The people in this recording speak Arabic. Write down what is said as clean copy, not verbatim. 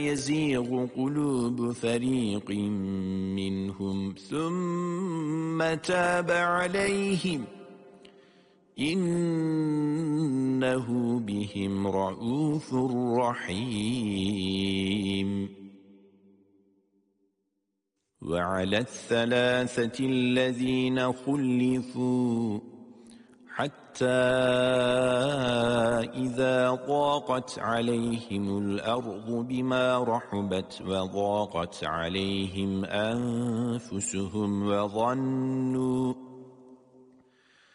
يزيغ قلوب فريق منهم ثم تاب عليهم إنه بهم رءوف رحيم وعلى الثلاثة الذين خلفوا حتى إذا ضاقت عليهم الأرض بما رحبت وضاقت عليهم أنفسهم